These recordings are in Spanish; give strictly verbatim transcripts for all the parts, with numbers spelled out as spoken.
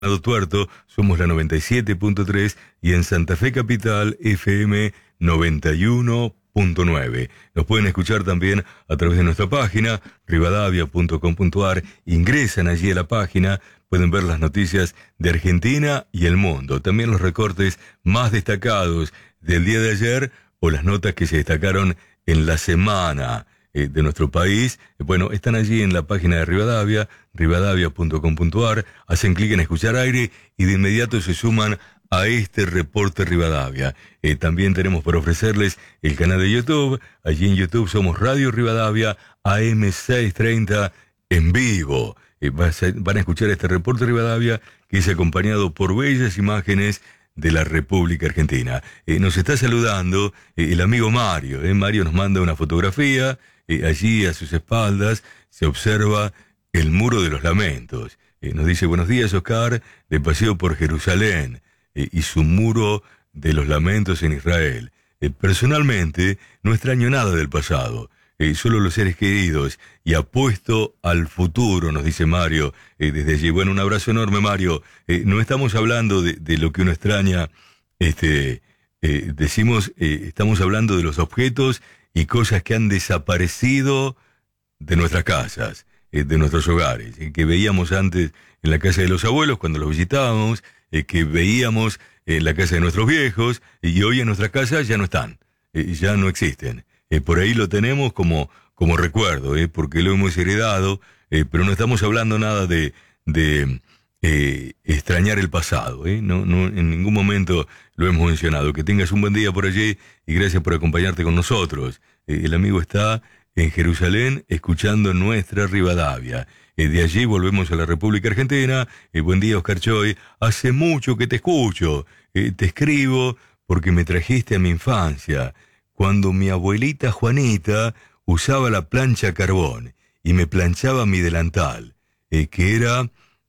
Tuerto somos la noventa y siete punto tres y en Santa Fe Capital F M noventa y uno punto nueve. Nos pueden escuchar también a través de nuestra página rivadavia punto com punto ar. Ingresan allí a la página, pueden ver las noticias de Argentina y el mundo, también los recortes más destacados del día de ayer o las notas que se destacaron en la semana eh, de nuestro país. Bueno, están allí en la página de Rivadavia, rivadavia punto com punto ar, hacen clic en escuchar aire y de inmediato se suman a este reporte Rivadavia. Eh, también tenemos por ofrecerles el canal de YouTube. Allí en YouTube somos Radio Rivadavia A M seiscientos treinta en vivo. Eh, van a escuchar este reporte Rivadavia que es acompañado por bellas imágenes de la República Argentina. Eh, nos está saludando eh, el amigo Mario. Eh. Mario nos manda una fotografía. Eh, allí a sus espaldas se observa el Muro de los Lamentos. Eh, nos dice: buenos días, Oscar, de paseo por Jerusalén eh, y su Muro de los Lamentos en Israel. Eh, personalmente no extraño nada del pasado, eh, solo los seres queridos, y apuesto al futuro, nos dice Mario eh, desde allí. Bueno, un abrazo enorme, Mario. Eh, no estamos hablando de, de lo que uno extraña, este, eh, decimos, eh, estamos hablando de los objetos y cosas que han desaparecido de nuestras casas, eh, de nuestros hogares, eh, que veíamos antes en la casa de los abuelos cuando los visitábamos, eh, que veíamos en la casa de nuestros viejos, y hoy en nuestra casa ya no están, eh, ya no existen. Eh, por ahí lo tenemos como, como recuerdo, eh, porque lo hemos heredado, eh, pero no estamos hablando nada de, de eh, extrañar el pasado, eh, no, no, en ningún momento lo hemos mencionado. Que tengas un buen día por allí y gracias por acompañarte con nosotros. Eh, el amigo está en Jerusalén escuchando nuestra Rivadavia. Eh, de allí volvemos a la República Argentina. Eh, buen día, Oscar Choy. Hace mucho que te escucho. Eh, te escribo porque me trajiste a mi infancia, cuando mi abuelita Juanita usaba la plancha a carbón y me planchaba mi delantal, eh, que era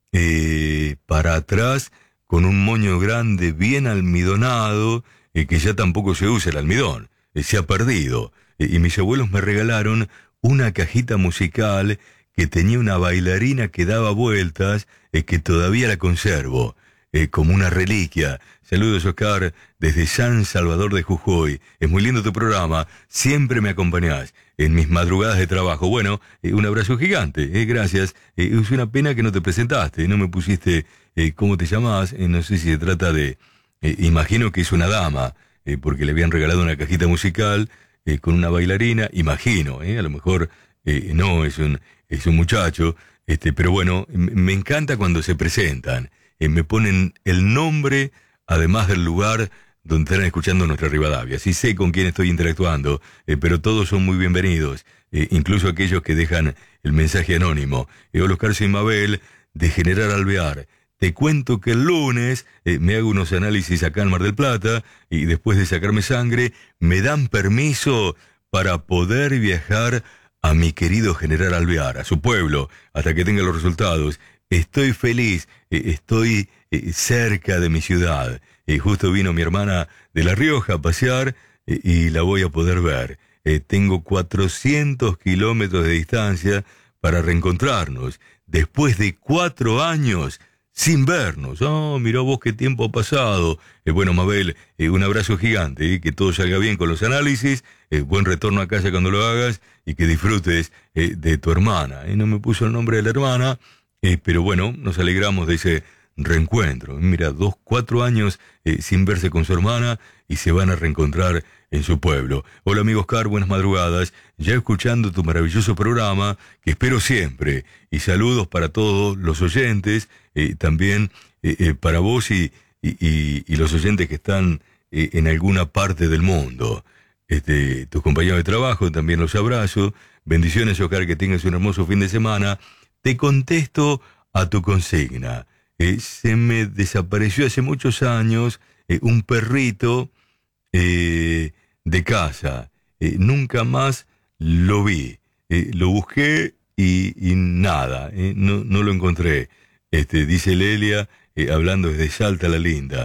eh, para atrás con un moño grande bien almidonado, eh, que ya tampoco se usa el almidón, eh, se ha perdido. Eh, y mis abuelos me regalaron una cajita musical que tenía una bailarina que daba vueltas, eh, que todavía la conservo, eh, como una reliquia. Saludos, Oscar, desde San Salvador de Jujuy. Es muy lindo tu programa, siempre me acompañás en mis madrugadas de trabajo. Bueno, eh, un abrazo gigante, eh, gracias. Eh, es una pena que no te presentaste, no me pusiste eh, cómo te llamás. Eh, no sé si se trata de, eh, imagino que es una dama, eh, porque le habían regalado una cajita musical eh, con una bailarina, imagino, eh, a lo mejor eh, no, es un, es un muchacho, este, pero bueno, m- me encanta cuando se presentan, eh, me ponen el nombre, además del lugar donde estarán escuchando nuestra Rivadavia. Sí sé con quién estoy interactuando, eh, pero todos son muy bienvenidos, eh, incluso aquellos que dejan el mensaje anónimo. Eh, hola, Oscar, soy Mabel, de General Alvear. Te cuento que el lunes eh, me hago unos análisis acá en Mar del Plata y después de sacarme sangre me dan permiso para poder viajar a mi querido General Alvear, a su pueblo, hasta que tenga los resultados. Estoy feliz, eh, estoy eh, cerca de mi ciudad. Eh, justo vino mi hermana de La Rioja a pasear eh, y la voy a poder ver. Eh, tengo cuatrocientos kilómetros de distancia para reencontrarnos. Después de cuatro años sin vernos. Oh, mirá vos qué tiempo ha pasado. Eh, bueno, Mabel, eh, un abrazo gigante. Eh, que todo salga bien con los análisis. Eh, buen retorno a casa cuando lo hagas y que disfrutes eh, de tu hermana. Eh, no me puso el nombre de la hermana. Eh, pero bueno, nos alegramos de ese reencuentro. Mira, dos, cuatro años eh, sin verse con su hermana y se van a reencontrar en su pueblo. Hola, amigo Oscar, buenas madrugadas. Ya escuchando tu maravilloso programa, que espero siempre. Y saludos para todos los oyentes, eh, también eh, eh, para vos y, y, y, y los oyentes que están eh, en alguna parte del mundo. Este, tus compañeros de trabajo, también los abrazo. Bendiciones, Oscar, que tengas un hermoso fin de semana. Te contesto a tu consigna. Eh, se me desapareció hace muchos años eh, un perrito eh, de casa. Eh, nunca más lo vi. Eh, lo busqué y, y nada, eh, no, no lo encontré. Este, dice Lelia, eh, hablando desde Salta la Linda.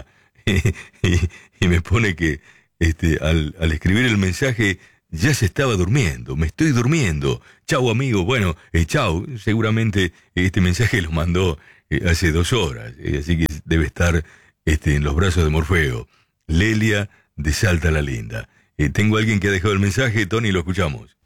y, y me pone que este, al, al escribir el mensaje ya se estaba durmiendo, me estoy durmiendo. Chau, amigo. Bueno, eh, chau. Seguramente este mensaje lo mandó eh, hace dos horas, eh, así que debe estar este, en los brazos de Morfeo. Lelia de Salta la Linda. Eh, tengo a alguien que ha dejado el mensaje, Tony, lo escuchamos.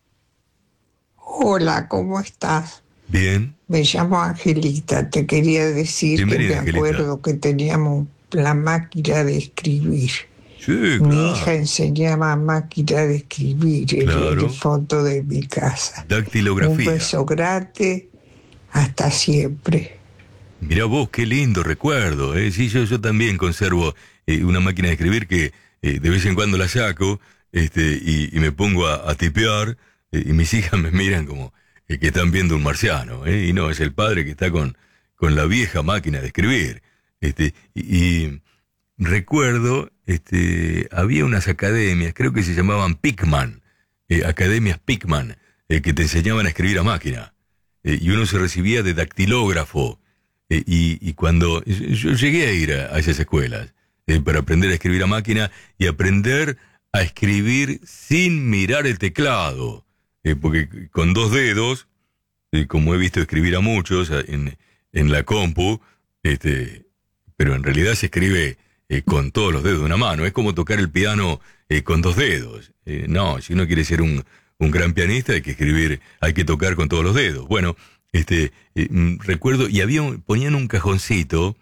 Hola, ¿cómo estás? Bien. Me llamo Angelita. Te quería decir Bienvenida, que me Angelita. acuerdo que teníamos la máquina de escribir. Sí, Mi claro. hija enseñaba máquina de escribir en Claro. el fondo de mi casa. Un Dactilografía. beso grande. Hasta siempre. Mirá vos, qué lindo recuerdo, ¿eh? Sí, yo, yo también conservo eh, una máquina de escribir que eh, de vez en cuando la saco este, y, y me pongo a, a tipear eh, y mis hijas me miran como eh, que están viendo un marciano, ¿eh? Y no, es el padre que está con, con la vieja máquina de escribir. Este, y, y recuerdo, este, había unas academias, creo que se llamaban Pickman, eh, academias Pickman, eh, que te enseñaban a escribir a máquina. Eh, y uno se recibía de dactilógrafo. Eh, y, y cuando yo llegué a ir a, a esas escuelas eh, para aprender a escribir a máquina y aprender a escribir sin mirar el teclado, eh, porque con dos dedos, eh, como he visto escribir a muchos en, en la compu, este, pero en realidad se escribe eh, con todos los dedos de una mano, es como tocar el piano eh, con dos dedos. Eh, no, si uno quiere ser un, un gran pianista hay que escribir, hay que tocar con todos los dedos. Bueno, Este, eh, recuerdo, y había un, ponían un cajoncito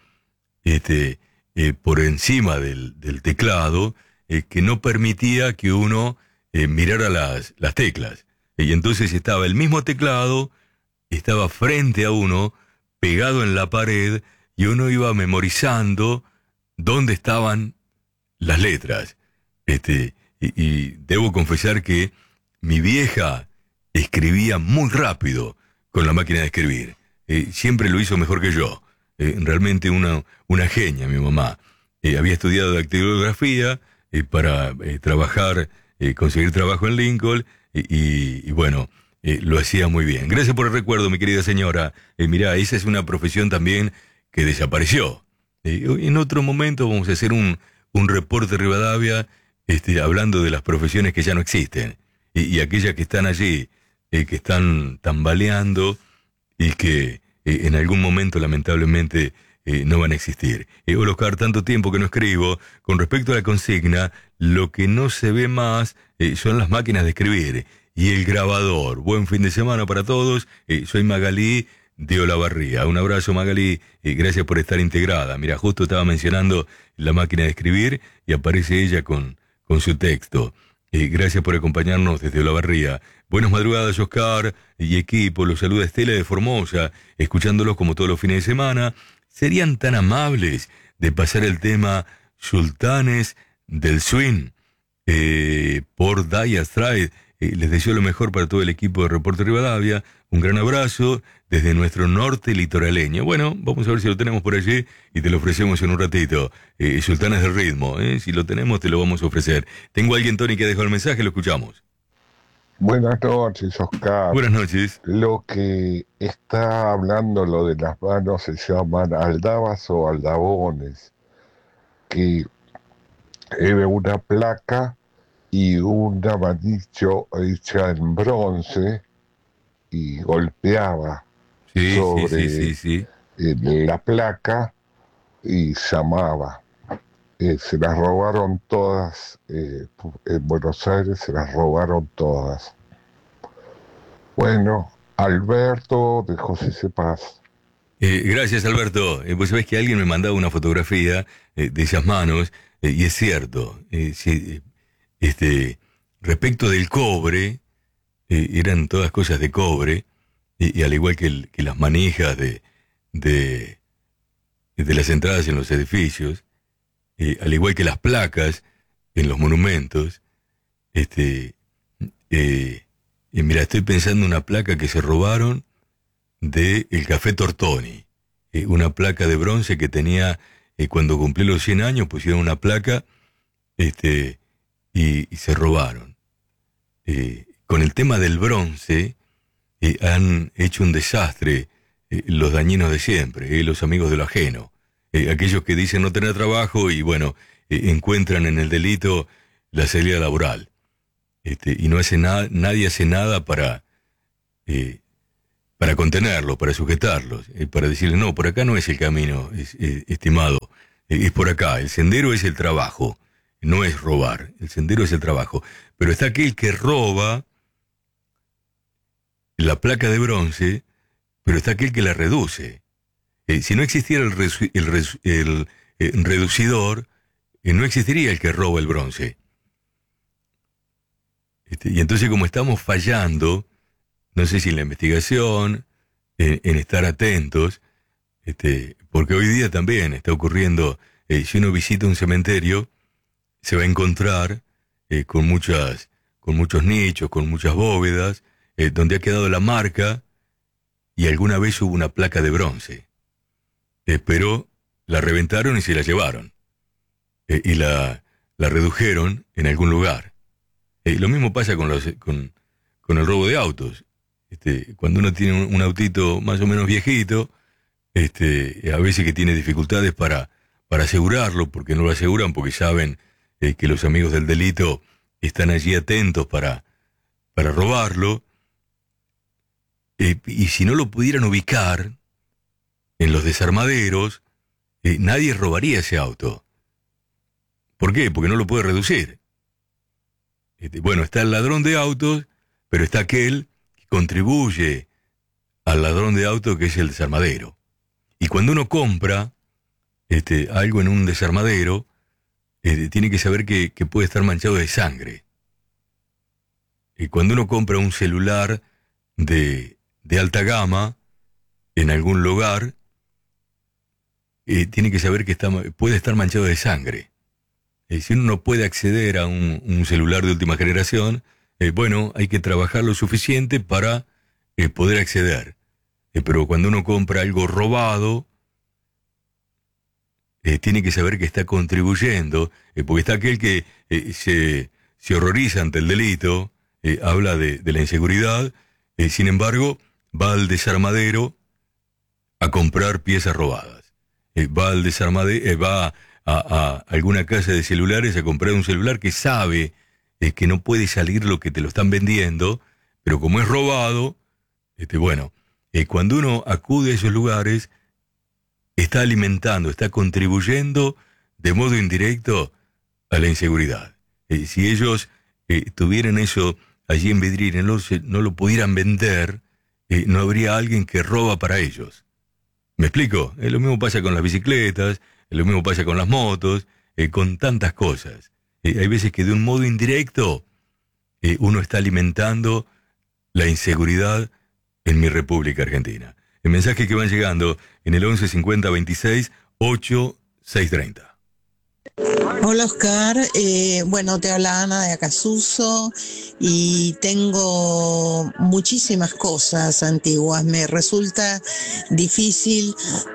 este, eh, por encima del, del teclado eh, que no permitía que uno eh, mirara las, las teclas. Y entonces estaba el mismo teclado, estaba frente a uno, pegado en la pared, y uno iba memorizando dónde estaban las letras. Este, y, y debo confesar que mi vieja escribía muy rápido con la máquina de escribir. Eh, siempre lo hizo mejor que yo. Eh, realmente una, una genia, mi mamá. Eh, había estudiado dactilografía eh, para eh, trabajar, eh, conseguir trabajo en Lincoln, y, y, y bueno, eh, lo hacía muy bien. Gracias por el recuerdo, mi querida señora. Eh, mirá, esa es una profesión también que desapareció. Eh, en otro momento vamos a hacer un, un reporte Rivadavia este, hablando de las profesiones que ya no existen y, y aquellas que están allí, Eh, que están tambaleando y que eh, en algún momento lamentablemente eh, no van a existir. Eh, hola Oscar, tanto tiempo que no escribo. Con respecto a la consigna, lo que no se ve más eh, son las máquinas de escribir y el grabador. Buen fin de semana para todos. Eh, soy Magalí de Olavarría. Un abrazo, Magalí, eh, gracias por estar integrada. Mira, justo estaba mencionando la máquina de escribir y aparece ella con, con su texto. Eh, gracias por acompañarnos desde Olavarría. Buenas madrugadas, Oscar y equipo. Los saluda Estela de Formosa, escuchándolos como todos los fines de semana. ¿Serían tan amables de pasar el tema Sultanes del Swing eh, por Dire Straits? Eh, les deseo lo mejor para todo el equipo de Reporte Rivadavia. Un gran abrazo desde nuestro norte litoraleño. Bueno, vamos a ver si lo tenemos por allí y te lo ofrecemos en un ratito. Eh, Sultanes del Ritmo, eh, si lo tenemos te lo vamos a ofrecer. Tengo a alguien, Tony, que dejó el mensaje, lo escuchamos. Buenas noches, Oscar. Buenas noches. Lo que está hablando lo de las manos se llaman aldabas o aldabones, que era una placa y un manillo hecha en bronce y golpeaba sí, sobre sí, sí, sí, sí. la placa y llamaba. Eh, se las robaron todas, eh, en Buenos Aires se las robaron todas. Bueno, Alberto de José Cepaz. Eh, gracias, Alberto. Eh, pues sabés que alguien me mandaba una fotografía eh, de esas manos, eh, y es cierto, eh, sí, este, respecto del cobre, eh, eran todas cosas de cobre, y, y al igual que, el, que las manijas de, de, de las entradas en los edificios, Eh, al igual que las placas en los monumentos, este, eh, y mira, estoy pensando en una placa que se robaron de el Café Tortoni, eh, una placa de bronce que tenía, eh, cuando cumplí los cien años, pusieron una placa, este, y, y se robaron. Eh, con el tema del bronce, eh, han hecho un desastre eh, los dañinos de siempre, eh, los amigos de lo ajeno. Eh, aquellos que dicen no tener trabajo y bueno, eh, encuentran en el delito la salida laboral. Este, y no hace nada, nadie hace nada para, eh, para contenerlos, para sujetarlos, eh, para decirles, no, por acá no es el camino, es, eh, estimado, eh, es por acá, el sendero es el trabajo, no es robar, el sendero es el trabajo. Pero está aquel que roba la placa de bronce, pero está aquel que la reduce. Eh, si no existiera el, resu- el, resu- el eh, reducidor, eh, no existiría el que roba el bronce. Este, y entonces, como estamos fallando, no sé si en la investigación, en, en estar atentos, este, porque hoy día también está ocurriendo, eh, si uno visita un cementerio, se va a encontrar eh, con muchas, con muchos nichos, con muchas bóvedas, eh, donde ha quedado la marca y alguna vez hubo una placa de bronce. Eh, pero la reventaron y se la llevaron. Eh, y la, la redujeron en algún lugar. Eh, lo mismo pasa con, los, con, con el robo de autos. Este, cuando uno tiene un, un autito más o menos viejito, este, a veces que tiene dificultades para, para asegurarlo, porque no lo aseguran, porque saben eh, que los amigos del delito están allí atentos para, para robarlo. Eh, y si no lo pudieran ubicar en los desarmaderos, eh, nadie robaría ese auto. ¿Por qué? Porque no lo puede reducir. Este, bueno, está el ladrón de autos, pero está aquel que contribuye al ladrón de autos, que es el desarmadero. Y cuando uno compra este, algo en un desarmadero, eh, tiene que saber que, que puede estar manchado de sangre. Y cuando uno compra un celular de, de alta gama en algún lugar, eh, tiene que saber que está, puede estar manchado de sangre. Eh, si uno no puede acceder a un, un celular de última generación, eh, bueno, hay que trabajar lo suficiente para eh, poder acceder. Eh, pero cuando uno compra algo robado, eh, tiene que saber que está contribuyendo, eh, porque está aquel que eh, se, se horroriza ante el delito, eh, habla de, de la inseguridad, eh, sin embargo, va al desarmadero a comprar piezas robadas. Eh, va al desarmadero, eh, va a, a alguna casa de celulares a comprar un celular que sabe eh, que no puede salir lo que te lo están vendiendo, pero como es robado, este, bueno, eh, cuando uno acude a esos lugares, está alimentando, está contribuyendo de modo indirecto a la inseguridad. Eh, si ellos eh, tuvieran eso allí en vidriera, no, no lo pudieran vender, eh, no habría alguien que roba para ellos. ¿Me explico? Eh, lo mismo pasa con las bicicletas, eh, lo mismo pasa con las motos, eh, con tantas cosas. Eh, hay veces que de un modo indirecto eh, uno está alimentando la inseguridad en mi República Argentina. El mensaje que van llegando en el once cincuenta veintiséis ocho seis treinta. Hola Oscar, eh, bueno, te habla Ana de Acasuso y tengo muchísimas cosas antiguas. Me resulta difícil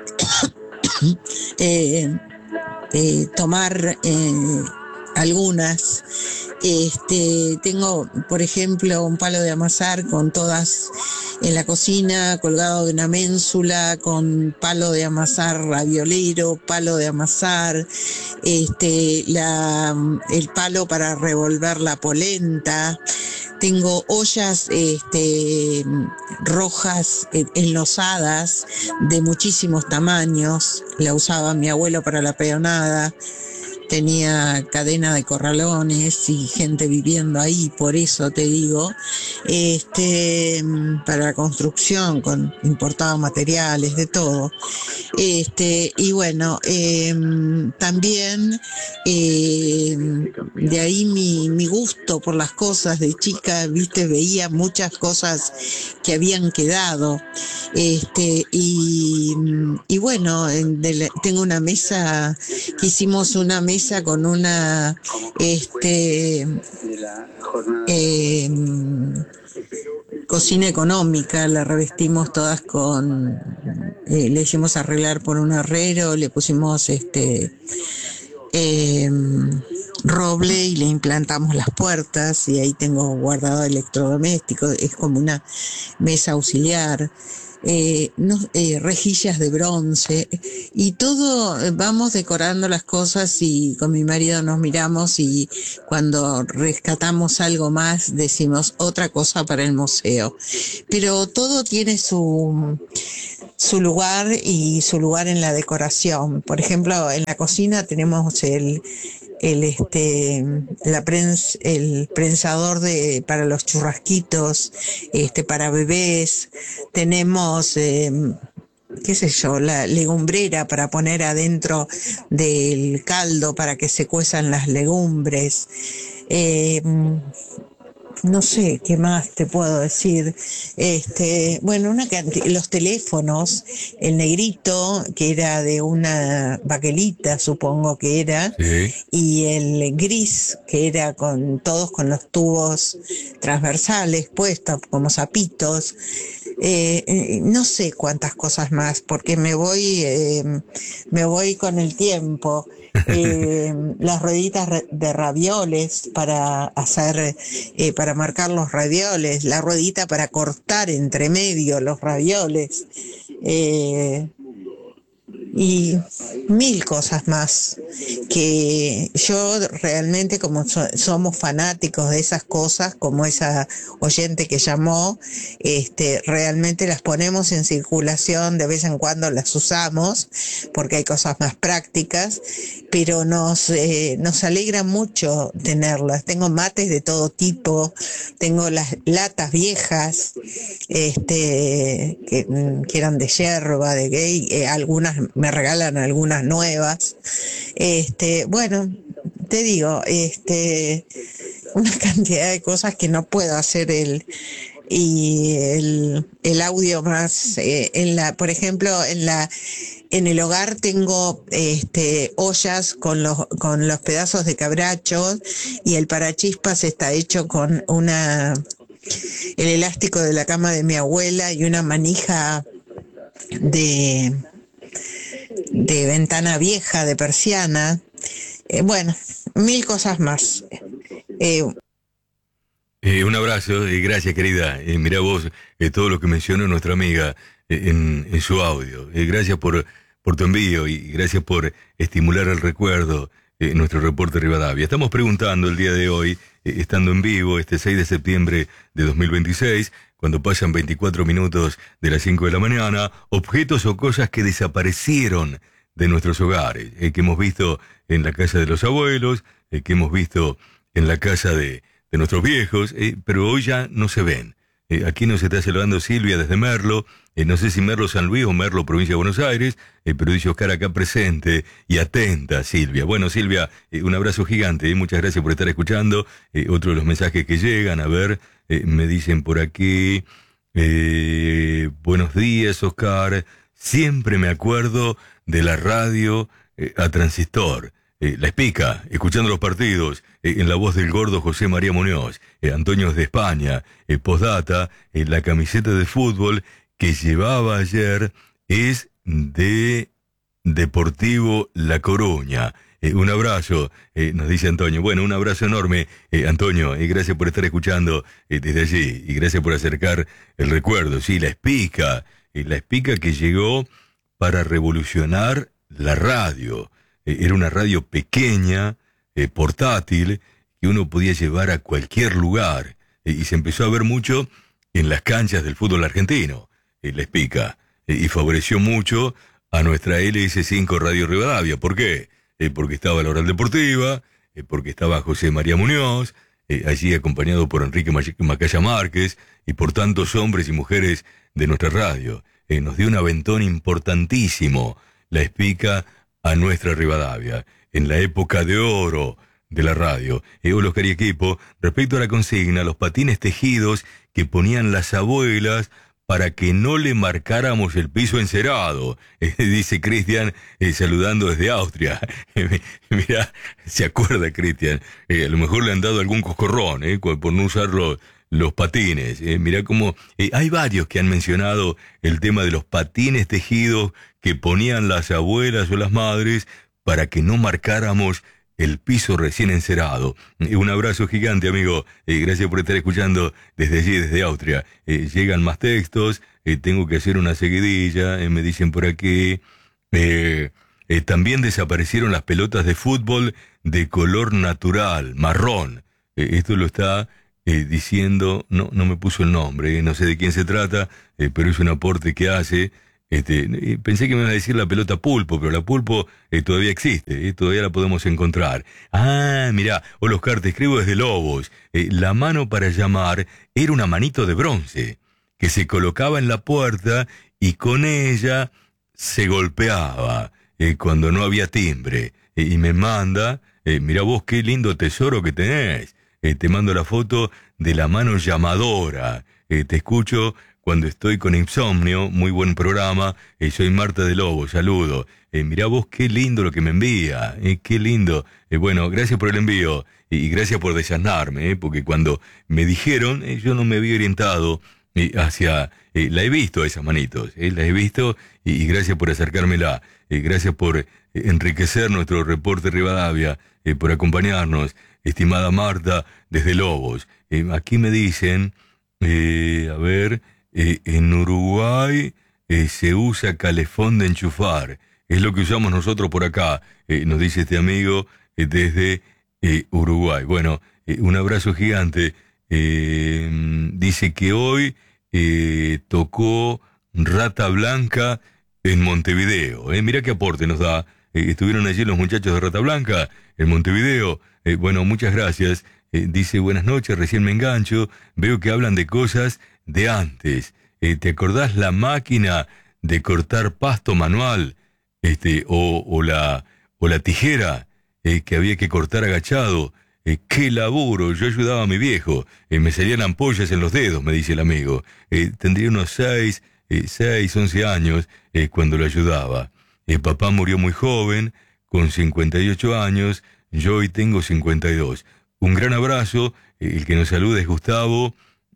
eh, eh, tomar eh, algunas. Este, tengo, por ejemplo, un palo de amasar con todas en la cocina, colgado de una ménsula, con palo de amasar raviolero, palo de amasar, este, la, el palo para revolver la polenta. Tengo ollas este, rojas enlosadas de muchísimos tamaños. La usaba mi abuelo para la peonada. Tenía cadena de corralones y gente viviendo ahí, por eso te digo, este, para la construcción, con importaba materiales, de todo. Este, y bueno, eh, también eh, de ahí mi, mi gusto por las cosas de chica, viste, veía muchas cosas que habían quedado. Este, y, y bueno, de la, tengo una mesa, que hicimos una mesa con una, este, eh, cocina económica, la revestimos todas con, eh, le hicimos arreglar por un herrero, le pusimos este eh, roble y le implantamos las puertas, y ahí tengo guardado electrodomésticos, es como una mesa auxiliar. eh, no, eh, rejillas de bronce, y todo, eh, vamos decorando las cosas y con mi marido nos miramos y cuando rescatamos algo más decimos otra cosa para el museo. Pero todo tiene su, su lugar y su lugar en la decoración. Por ejemplo, en la cocina tenemos el el este la prens, el prensador de para los churrasquitos, este para bebés, tenemos eh, qué sé yo, la legumbrera para poner adentro del caldo para que se cuezan las legumbres. eh, No sé, ¿qué más te puedo decir? Este, bueno, una cantidad, los teléfonos, el negrito, que era de una baquelita, supongo que era, Sí. y el gris, que era con todos con los tubos transversales puestos como zapitos. Eh, eh, no sé cuántas cosas más, porque me voy, eh, me voy con el tiempo. Eh, las rueditas de ravioles para hacer, eh, para marcar los ravioles, la ruedita para cortar entre medio los ravioles, eh, y mil cosas más que yo realmente, como so, somos fanáticos de esas cosas, como esa oyente que llamó, este, realmente las ponemos en circulación, de vez en cuando las usamos porque hay cosas más prácticas, pero nos eh, nos alegra mucho tenerlas. Tengo mates de todo tipo, tengo las latas viejas, este, que, que eran de yerba, de gay, eh, algunas me regalan algunas nuevas. Este, bueno, te digo, este, una cantidad de cosas que no puedo hacer el y el, el audio más eh, en la, por ejemplo, en la en el hogar tengo este ollas con los con los pedazos de cabracho, y el parachispas está hecho con una el elástico de la cama de mi abuela y una manija de de ventana vieja, de persiana. Eh, bueno, mil cosas más. Eh, Eh, un abrazo y gracias, querida. Eh, mirá vos eh, todo lo que mencionó nuestra amiga eh, en, en su audio. Eh, gracias por, por tu envío y gracias por estimular el recuerdo en eh, nuestro reporte Rivadavia. Estamos preguntando el día de hoy, eh, estando en vivo este seis de septiembre de dos mil veintiséis, cuando pasan veinticuatro minutos de las cinco de la mañana, objetos o cosas que desaparecieron de nuestros hogares, eh, que hemos visto en la casa de los abuelos, eh, que hemos visto en la casa de... de nuestros viejos, eh, pero hoy ya no se ven. Eh, aquí nos está saludando Silvia desde Merlo, eh, no sé si Merlo San Luis o Merlo Provincia de Buenos Aires, eh, pero dice Oscar acá presente y atenta, Silvia. Bueno, Silvia, eh, un abrazo gigante, eh, muchas gracias por estar escuchando. Eh, otro de los mensajes que llegan, a ver, eh, me dicen por aquí, eh, buenos días, Oscar, siempre me acuerdo de la radio eh, a transistor. Eh, la Espica, escuchando los partidos, eh, en la voz del gordo José María Muñoz, eh, Antonio de España, eh, postdata, eh, la camiseta de fútbol que llevaba ayer es de Deportivo La Coruña. Eh, un abrazo, eh, nos dice Antonio. Bueno, un abrazo enorme, eh, Antonio, y gracias por estar escuchando eh, desde allí, y gracias por acercar el recuerdo. Sí, la Espica, eh, la Espica que llegó para revolucionar la radio. Era una radio pequeña, eh, portátil, que uno podía llevar a cualquier lugar. Eh, y se empezó a ver mucho en las canchas del fútbol argentino, eh, la Espica. Eh, y favoreció mucho a nuestra L S cinco Radio Rivadavia. ¿Por qué? Eh, porque estaba la Oral Deportiva, eh, porque estaba José María Muñoz, eh, allí acompañado por Enrique Macaya Márquez, y por tantos hombres y mujeres de nuestra radio. Eh, nos dio un aventón importantísimo, la Espica, a nuestra Rivadavia, en la época de oro de la radio. Eh, hola, Oscar y equipo, respecto a la consigna, los patines tejidos que ponían las abuelas para que no le marcáramos el piso encerado, eh, dice Cristian, eh, saludando desde Austria. Eh, mira, se acuerda Cristian, eh, a lo mejor le han dado algún coscorrón, eh, por no usar los, los patines. Eh, mira cómo, eh, hay varios que han mencionado el tema de los patines tejidos que ponían las abuelas o las madres para que no marcáramos el piso recién encerado. Eh, un abrazo gigante, amigo. Eh, gracias por estar escuchando desde allí, desde Austria. Eh, llegan más textos. eh, tengo que hacer una seguidilla, eh, me dicen por aquí. Eh, eh, también desaparecieron las pelotas de fútbol de color natural, marrón. Eh, esto lo está eh, diciendo, no, no me puso el nombre, eh, no sé de quién se trata, eh, pero es un aporte que hace. Este, eh, pensé que me iba a decir la pelota pulpo, pero la pulpo eh, todavía existe, eh, todavía la podemos encontrar. Ah, mirá, hola Oscar, te escribo desde Lobos. Eh, la mano para llamar era una manito de bronce que se colocaba en la puerta y con ella se golpeaba eh, cuando no había timbre. Eh, y me manda, eh, mirá vos qué lindo tesoro que tenés. Eh, te mando la foto de la mano llamadora. Eh, te escucho cuando estoy con insomnio, muy buen programa. Eh, soy Marta de Lobo, saludo. Eh, mirá vos qué lindo lo que me envía, eh, qué lindo. Eh, bueno, gracias por el envío y, y gracias por desanarme, eh, porque cuando me dijeron, eh, yo no me había orientado eh, hacia... Eh, la he visto a esas manitos, eh, la he visto y, y gracias por acercármela. Eh, gracias por eh, enriquecer nuestro reporte Rivadavia, eh, por acompañarnos, estimada Marta, desde Lobos. Eh, aquí me dicen, eh, a ver... Eh, en Uruguay eh, se usa calefón de enchufar. Es lo que usamos nosotros por acá, eh, nos dice este amigo eh, desde eh, Uruguay. Bueno, eh, un abrazo gigante. Eh, dice que hoy eh, tocó Rata Blanca en Montevideo. Eh, mirá qué aporte nos da. Eh, estuvieron allí los muchachos de Rata Blanca en Montevideo. Eh, bueno, muchas gracias. Eh, dice, buenas noches, recién me engancho. Veo que hablan de cosas de antes. Eh, ¿te acordás la máquina de cortar pasto manual? Este, o, o la, o la tijera eh, que había que cortar agachado. Eh, ¡Qué laburo! Yo ayudaba a mi viejo. Eh, me salían ampollas en los dedos, me dice el amigo. Eh, tendría unos seis, eh, seis, once años eh, cuando lo ayudaba. Eh, papá murió muy joven, con cincuenta y ocho años. Yo hoy tengo cincuenta y dos. Un gran abrazo. Eh, el que nos saluda es Gustavo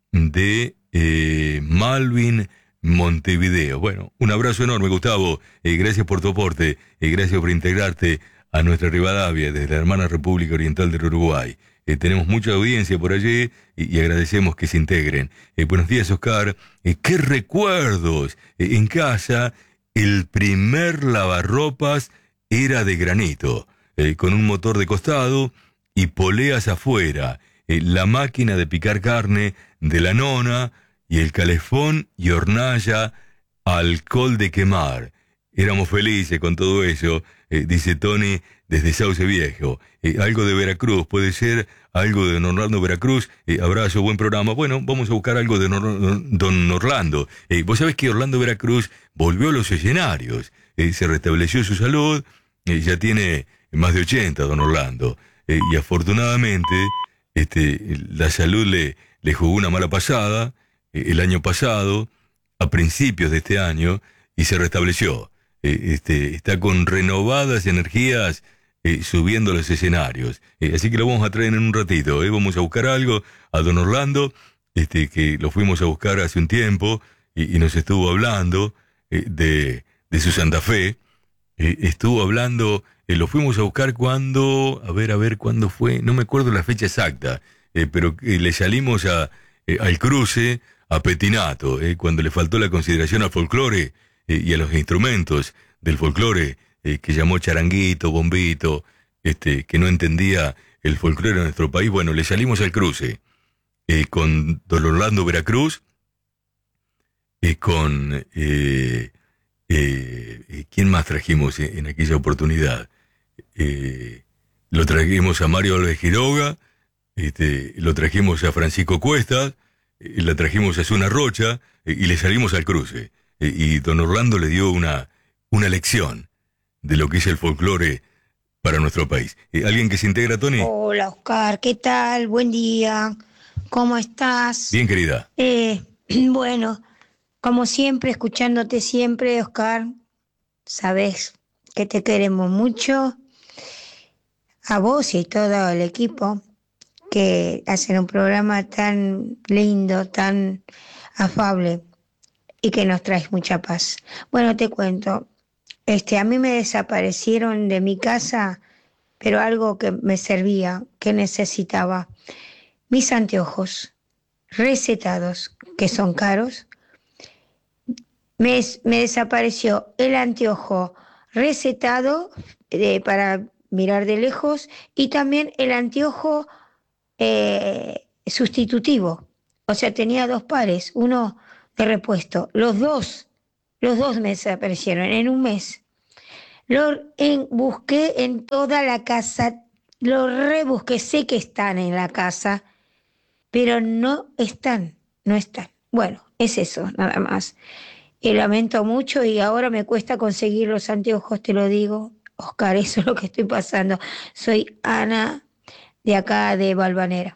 de eh, Malvin, Montevideo. Bueno, un abrazo enorme, Gustavo. Eh, gracias por tu aporte. Eh, gracias por integrarte a nuestra Rivadavia desde la hermana República Oriental del Uruguay. Eh, tenemos mucha audiencia por allí y, y agradecemos que se integren. Eh, buenos días, Oscar. Eh, ¡Qué recuerdos! Eh, en casa, el primer lavarropas era de granito, eh, con un motor de costado y poleas afuera. Eh, la máquina de picar carne de la nona y el calefón y hornalla alcohol de quemar. Éramos felices con todo eso, eh, dice Tony desde Sauce Viejo. Eh, algo de Veracruz, puede ser algo de Don Orlando Veracruz. Eh, abrazo, buen programa. Bueno, vamos a buscar algo de Nor- Don Orlando. Eh, Vos sabés que Orlando Veracruz volvió a los escenarios. Eh, se restableció su salud. Eh, ya tiene más de ochenta, Don Orlando. Eh, y afortunadamente, este, la salud le, le jugó una mala pasada eh, el año pasado, a principios de este año, y se restableció. Eh, este, está con renovadas energías eh, subiendo a los escenarios. Eh, así que lo vamos a traer en un ratito. Eh. Vamos a buscar algo a Don Orlando, este, que lo fuimos a buscar hace un tiempo y, y nos estuvo hablando eh, de, de su Santa Fe. Eh, estuvo hablando, eh, lo fuimos a buscar cuando, a ver, a ver, cuándo fue, no me acuerdo la fecha exacta, eh, pero eh, le salimos a, eh, al cruce, a Petinato, eh, cuando le faltó la consideración al folclore eh, y a los instrumentos del folclore, eh, que llamó charanguito, bombito, este, que no entendía el folclore de nuestro país. Bueno, le salimos al cruce eh, con Don Orlando Veracruz, eh, con... Eh, Eh, ¿Quién más trajimos en, en aquella oportunidad? Eh, lo trajimos a Mario Alves Quiroga, este, lo trajimos a Francisco Cuesta, eh, la trajimos a Zuna Rocha eh, y le salimos al cruce. Eh, y Don Orlando le dio una, una lección de lo que es el folclore para nuestro país. Eh, ¿Alguien que se integra, Tony? Hola, Oscar, ¿qué tal? Buen día. ¿Cómo estás? Bien, querida. Eh, bueno... Como siempre, escuchándote siempre, Oscar, sabes que te queremos mucho, a vos y todo el equipo que hacen un programa tan lindo, tan afable y que nos traes mucha paz. Bueno, te cuento, este, a mí me desaparecieron de mi casa, pero algo que me servía, que necesitaba, mis anteojos recetados, que son caros, me, me desapareció el anteojo recetado eh, para mirar de lejos y también el anteojo eh, sustitutivo. O sea, tenía dos pares, uno de repuesto. Los dos, los dos me desaparecieron en un mes. Lo en, busqué en toda la casa, lo rebusqué, sé que están en la casa, pero no están, no están. Bueno, es eso, nada más. Y lamento mucho y ahora me cuesta conseguir los anteojos, te lo digo. Oscar, eso es lo que estoy pasando. Soy Ana, de acá de Valvanera.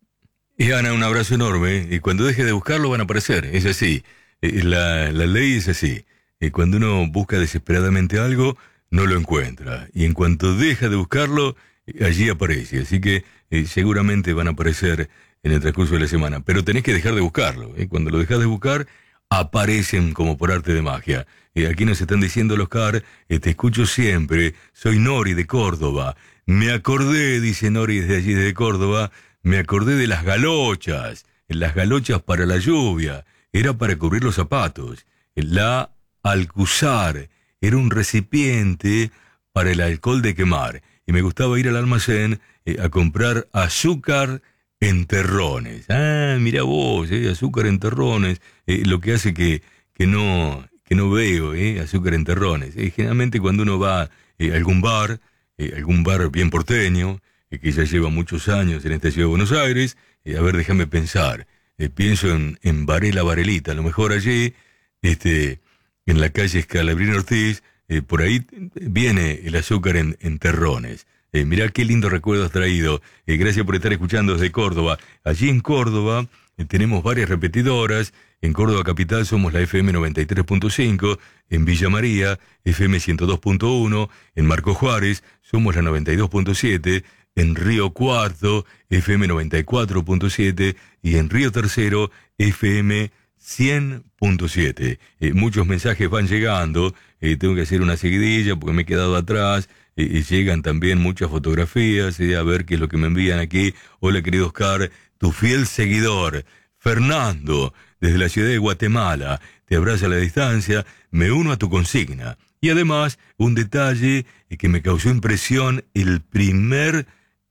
Y Ana, un abrazo enorme. Y cuando deje de buscarlo van a aparecer. Es así. Eh, La, la ley es así. Eh, Cuando uno busca desesperadamente algo, no lo encuentra. Y en cuanto deja de buscarlo, eh, allí aparece. Así que eh, seguramente van a aparecer en el transcurso de la semana. Pero tenés que dejar de buscarlo. ¿eh? Cuando lo dejas de buscar, aparecen como por arte de magia. Eh, aquí nos están diciendo los Car, eh, te escucho siempre. Soy Nori de Córdoba. Me acordé, dice Nori desde allí de Córdoba, me acordé de las galochas. Las galochas para la lluvia. Era para cubrir los zapatos. La alcuzar era un recipiente para el alcohol de quemar. Y me gustaba ir al almacén eh, a comprar azúcar en terrones. Ah, mira vos, eh, azúcar en terrones. Eh, lo que hace que, que, no, que no veo eh, azúcar en terrones. Eh, generalmente cuando uno va eh, a algún bar, eh, algún bar bien porteño, eh, que ya lleva muchos años en esta ciudad de Buenos Aires, eh, a ver, déjame pensar. Eh, pienso en, en Varela Varelita, a lo mejor allí, este, en la calle Scalabrini Ortiz, eh, por ahí viene el azúcar en, en terrones. Eh, mirá qué lindo recuerdo has traído. Eh, gracias por estar escuchando desde Córdoba. Allí en Córdoba eh, tenemos varias repetidoras. En Córdoba Capital somos la F M noventa y tres punto cinco, en Villa María F M ciento dos punto uno, en Marcos Juárez somos la noventa y dos punto siete, en Río Cuarto F M noventa y cuatro punto siete y en Río Tercero F M cien punto siete. Eh, muchos mensajes van llegando, eh, tengo que hacer una seguidilla porque me he quedado atrás. Eh, llegan también muchas fotografías, eh, a ver qué es lo que me envían aquí. Hola querido Oscar, tu fiel seguidor, Fernando, desde la ciudad de Guatemala, te abraza a la distancia, me uno a tu consigna. Y además, un detalle eh, que me causó impresión, el primer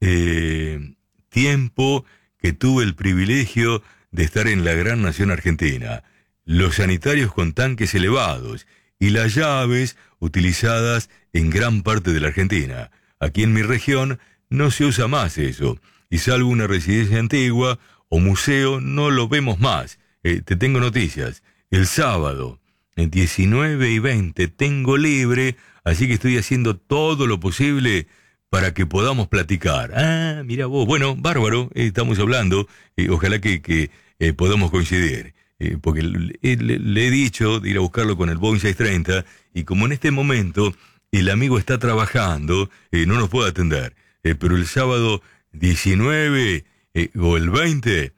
eh, tiempo que tuve el privilegio de estar en la gran nación argentina. Los sanitarios con tanques elevados y las llaves utilizadas en gran parte de la Argentina. Aquí en mi región no se usa más eso, y salvo una residencia antigua o museo no lo vemos más. Eh, te tengo noticias. El sábado, en diecinueve y veinte, tengo libre, así que estoy haciendo todo lo posible para que podamos platicar. Ah, mira vos. Bueno, bárbaro, eh, estamos hablando. Eh, ojalá que, que eh, podamos coincidir. Eh, porque le, le, le he dicho de ir a buscarlo con el Boeing seiscientos treinta, y como en este momento el amigo está trabajando, eh, no nos puede atender. Eh, pero el sábado diecinueve eh, o el veinte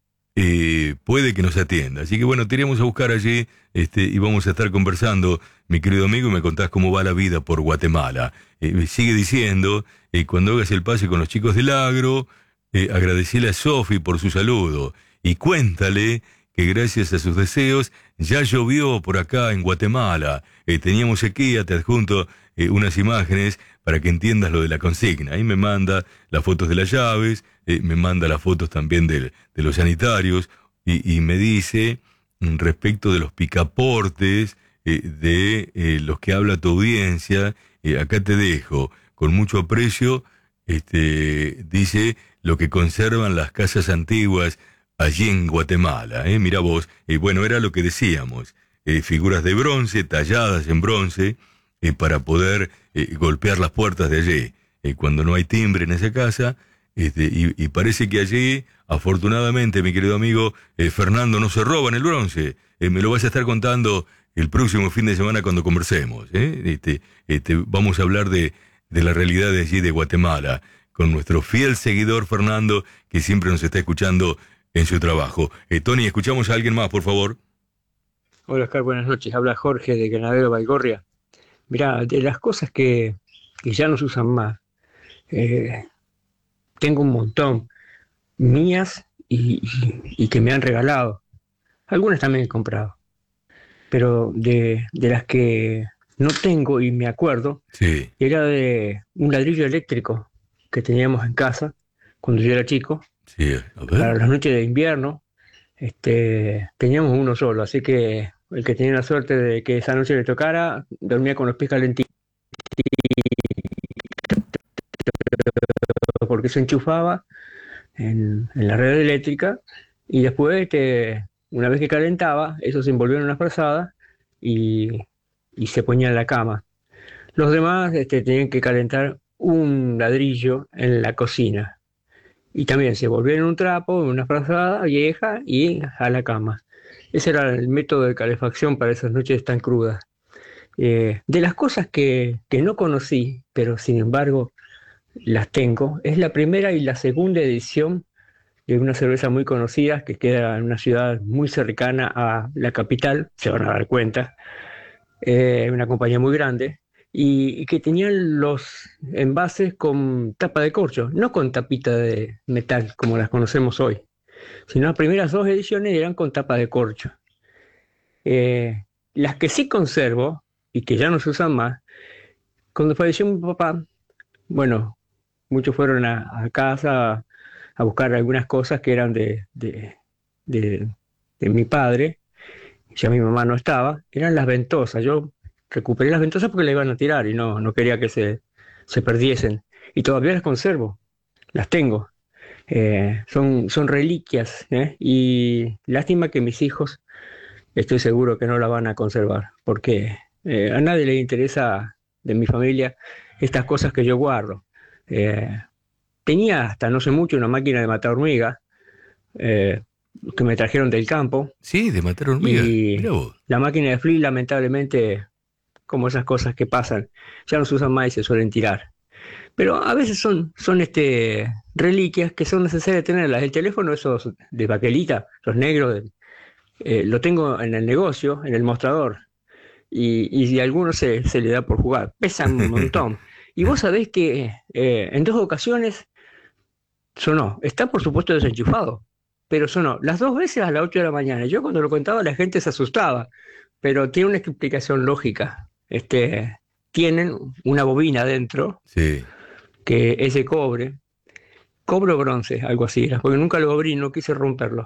eh, puede que nos atienda. Así que bueno, te iremos a buscar allí este, y vamos a estar conversando, mi querido amigo, y me contás cómo va la vida por Guatemala. Eh, sigue diciendo, eh, cuando hagas el pase con los chicos del agro, eh, agradecele a Sofi por su saludo y cuéntale que gracias a sus deseos ya llovió por acá en Guatemala. Eh, teníamos sequía, te adjunto eh, unas imágenes para que entiendas lo de la consigna. Ahí me manda las fotos de las llaves, eh, me manda las fotos también de, de los sanitarios, y, y me dice mm, respecto de los picaportes eh, de eh, los que habla tu audiencia, eh, acá te dejo, con mucho aprecio, este, dice lo que conservan las casas antiguas allí en Guatemala, ¿eh? Mira vos, eh, bueno, era lo que decíamos, eh, figuras de bronce, talladas en bronce, eh, para poder eh, golpear las puertas de allí, eh, cuando no hay timbre en esa casa, este, y, y parece que allí, afortunadamente, mi querido amigo, eh, Fernando, no se roban el bronce. Eh, me lo vas a estar contando el próximo fin de semana cuando conversemos, ¿eh? Este, este, vamos a hablar de, de la realidad de allí de Guatemala, con nuestro fiel seguidor Fernando, que siempre nos está escuchando en su trabajo. Eh, Tony, escuchamos a alguien más, por favor. Hola, Oscar, buenas noches. Habla Jorge de Granadero Baigorria. Mirá, de las cosas que, que ya no se usan más, eh, tengo un montón, mías y, y, y que me han regalado. Algunas también he comprado. pero de, de las que no tengo y me acuerdo, Sí. era de un ladrillo eléctrico que teníamos en casa cuando yo era chico, Sí, a para ver. las noches de invierno. Este, teníamos uno solo, así que el que tenía la suerte de que esa noche le tocara, dormía con los pies calentitos porque se enchufaba en, en la red eléctrica y después, este, una vez que calentaba, eso se envolvía en una frazada y, y se ponía en la cama. Los demás, este, tenían que calentar un ladrillo en la cocina y también se volvía en un trapo, en una frazada vieja y a la cama. Ese era el método de calefacción para esas noches tan crudas. Eh, de las cosas que, que no conocí, pero sin embargo las tengo, es la primera y la segunda edición de una cerveza muy conocida que queda en una ciudad muy cercana a la capital, se van a dar cuenta, eh, una compañía muy grande, y, y que tenían los envases con tapa de corcho, no con tapita de metal como las conocemos hoy, sino las primeras dos ediciones eran con tapa de corcho. Eh, las que sí conservo y que ya no se usan más, cuando falleció mi papá, bueno, muchos fueron a, a casa a buscar algunas cosas que eran de, de, de, de mi padre, ya mi mamá no estaba, eran las ventosas. Yo recuperé las ventosas porque las iban a tirar y no, no quería que se, se perdiesen. Y todavía las conservo, las tengo. Eh, son, son reliquias, ¿eh? Y lástima que mis hijos, estoy seguro que no la van a conservar, porque eh, a nadie le interesa de mi familia estas cosas que yo guardo. Eh, tenía hasta no sé mucho una máquina de matar hormigas eh, que me trajeron del campo, Sí, de matar hormigas. y Mira vos. la máquina de Flea, lamentablemente, como esas cosas que pasan, ya no se usan más y se suelen tirar. Pero a veces son, son este, reliquias que son necesarias tenerlas. El teléfono, esos de baquelita, los negros, eh, lo tengo en el negocio, en el mostrador, y, y si a alguno se, se le da por jugar, pesan un montón. Y vos sabés que eh, en dos ocasiones sonó, está por supuesto desenchufado, pero sonó las dos veces a las ocho de la mañana. Yo cuando lo contaba la gente se asustaba, pero tiene una explicación lógica. Este, tienen una bobina adentro, Sí. que es de cobre, cobre o bronce, algo así era, porque nunca lo abrí, no quise romperlo.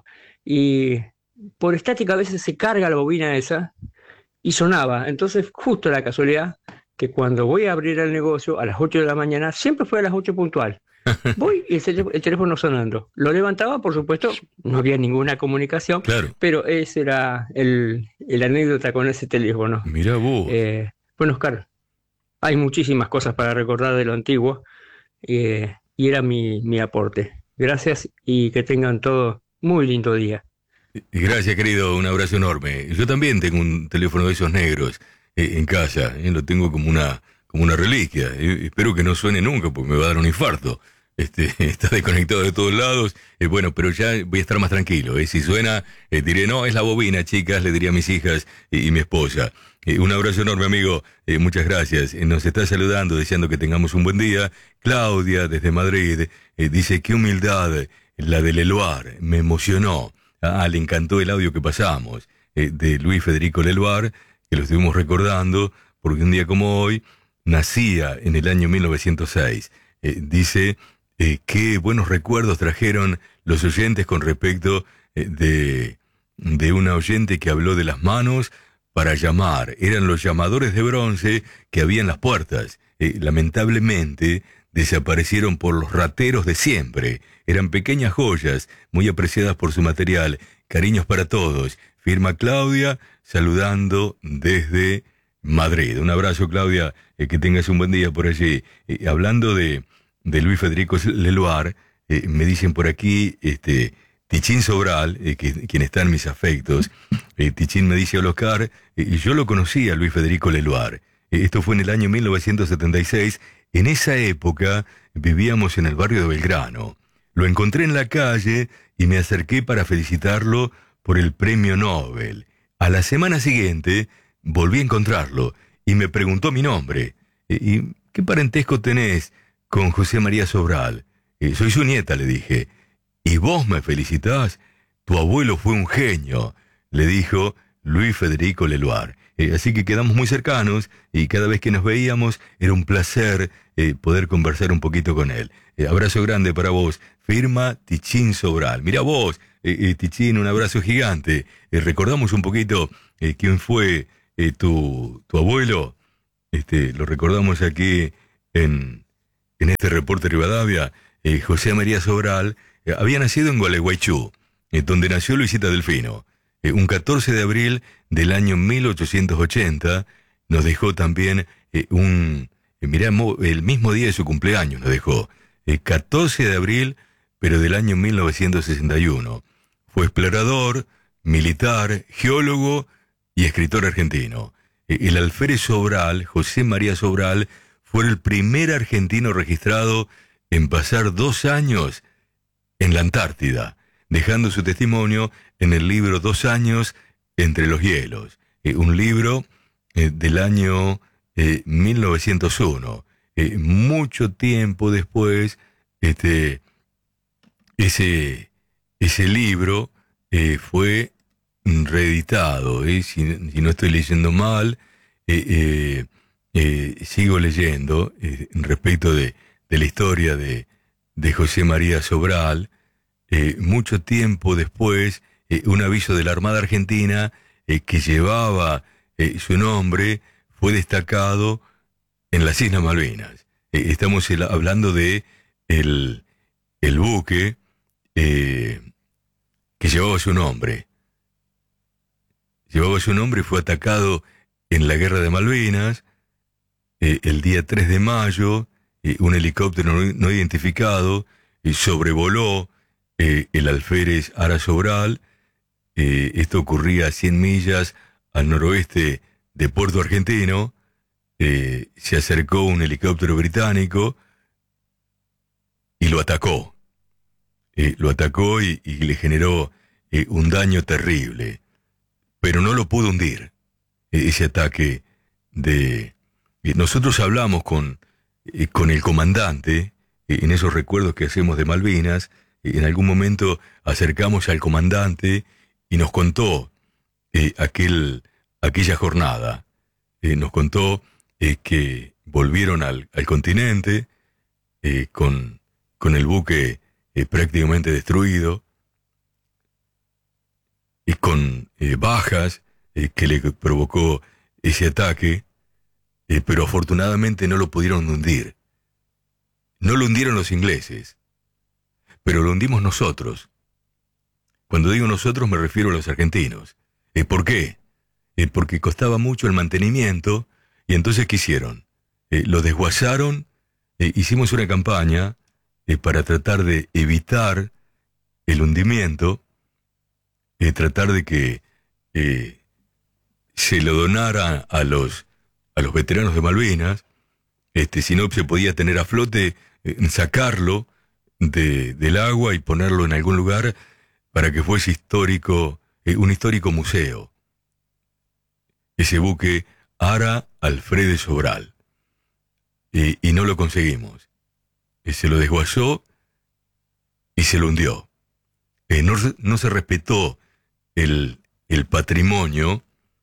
Y por estática a veces se carga la bobina esa y sonaba. Entonces, justo la casualidad que cuando voy a abrir el negocio a las ocho de la mañana, siempre fue a las ocho puntual. Voy y el, el teléfono sonando. Lo levantaba, por supuesto, no había ninguna comunicación, Claro. pero ese era el, el anécdota con ese teléfono. Mira vos. Eh, bueno, Oscar, hay muchísimas cosas para recordar de lo antiguo, eh, y era mi, mi aporte. Gracias y que tengan todo muy lindo día. Gracias, querido, un abrazo enorme. Yo también tengo un teléfono de esos negros eh, en casa, eh, lo tengo como una, como una reliquia. Eh, espero que no suene nunca porque me va a dar un infarto. Este, está desconectado de todos lados, eh, bueno, pero ya voy a estar más tranquilo. Eh. Si suena, eh, diré, no, es la bobina, chicas, le diría a mis hijas y, y mi esposa. Eh, un abrazo enorme, amigo, eh, muchas gracias. Eh, nos está saludando, deseando que tengamos un buen día. Claudia, desde Madrid, eh, dice, qué humildad la del Leloir, me emocionó. Ah, le encantó el audio que pasamos, eh, de Luis Federico Leloir, que lo estuvimos recordando, porque un día como hoy nacía en el año mil novecientos seis. Eh, dice, eh, qué buenos recuerdos trajeron los oyentes con respecto eh, de, de una oyente que habló de las manos para llamar. Eran los llamadores de bronce que había en las puertas. Eh, lamentablemente desaparecieron por los rateros de siempre. Eran pequeñas joyas, muy apreciadas por su material. Cariños para todos. Firma Claudia, saludando desde Madrid. Un abrazo, Claudia, eh, que tengas un buen día por allí. Eh, hablando de, de Luis Federico Leloir, eh, me dicen por aquí, este, Tichín Sobral, eh, que, quien está en mis afectos, eh, Tichín me dice, hola Oscar, eh, yo lo conocí a Luis Federico Leloir. Eh, esto fue en el año mil novecientos setenta y seis. En esa época vivíamos en el barrio de Belgrano. Lo encontré en la calle y me acerqué para felicitarlo por el premio Nobel. A la semana siguiente volví a encontrarlo y me preguntó mi nombre. ¿Y qué parentesco tenés con José María Sobral? Soy su nieta, le dije. ¿Y vos me felicitás? Tu abuelo fue un genio, le dijo Luis Federico Leloir. Eh, así que quedamos muy cercanos y cada vez que nos veíamos era un placer eh, poder conversar un poquito con él. Eh, abrazo grande para vos. Firma Tichín Sobral. Mira vos, eh, eh, Tichín, un abrazo gigante. Eh, recordamos un poquito eh, quién fue eh, tu, tu abuelo. Este, lo recordamos aquí en, en este reporte Rivadavia. Eh, José María Sobral eh, había nacido en Gualeguaychú, eh, donde nació Luisita Delfino. Eh, un catorce de abril del año mil ochocientos ochenta nos dejó también eh, un... Eh, mirá, el mismo día de su cumpleaños nos dejó. Eh, catorce de abril, pero del año mil novecientos sesenta y uno. Fue explorador, militar, geólogo y escritor argentino. Eh, el alférez Sobral, José María Sobral, fue el primer argentino registrado en pasar dos años en la Antártida, dejando su testimonio en el libro Dos años entre los hielos, eh, un libro eh, del año eh, mil novecientos uno. Eh, mucho tiempo después, este, ese, ese libro eh, fue reeditado, eh, si, si no estoy leyendo mal, eh, eh, eh, sigo leyendo eh, respecto de, de la historia de, de José María Sobral. Eh, mucho tiempo después, eh, un aviso de la Armada Argentina eh, que llevaba eh, su nombre fue destacado en las Islas Malvinas. Eh, estamos el, hablando de el, el buque eh, que llevaba su nombre. Llevaba su nombre y fue atacado en la Guerra de Malvinas eh, el día tres de mayo. Eh, un helicóptero no, no identificado eh, sobrevoló Eh, el alférez Ara Sobral. Eh, esto ocurría a cien millas al noroeste de Puerto Argentino. Eh, se acercó un helicóptero británico y lo atacó. Eh, lo atacó y, y le generó eh, un daño terrible. Pero no lo pudo hundir, eh, ese ataque de... Eh, nosotros hablamos con, eh, con el comandante, eh, en esos recuerdos que hacemos de Malvinas. En algún momento acercamos al comandante y nos contó eh, aquel, aquella jornada. Eh, nos contó eh, que volvieron al, al continente eh, con, con el buque eh, prácticamente destruido y con eh, bajas eh, que le provocó ese ataque, eh, pero afortunadamente no lo pudieron hundir. No lo hundieron los ingleses, pero lo hundimos nosotros. Cuando digo nosotros me refiero a los argentinos. Eh, ¿Por qué? Eh, porque costaba mucho el mantenimiento y entonces ¿qué hicieron? Eh, lo desguazaron, eh, hicimos una campaña eh, para tratar de evitar el hundimiento, eh, tratar de que eh, se lo donara a los, a los veteranos de Malvinas, este, si no se podía tener a flote, eh, sacarlo De, del agua y ponerlo en algún lugar para que fuese histórico, eh, un histórico museo. Ese buque Ara Alfredo Sobral. Eh, y no lo conseguimos. Eh, se lo desguazó y se lo hundió. Eh, no, no se respetó el, el patrimonio